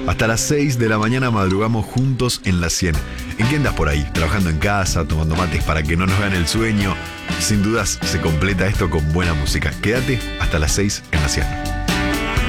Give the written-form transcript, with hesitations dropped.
Hasta las 6 de la mañana madrugamos juntos en la 100. ¿En qué andas por ahí? Trabajando en casa, tomando mates para que no nos gane el sueño. Sin dudas se completa esto con buena música. Quédate hasta las 6 en la 100.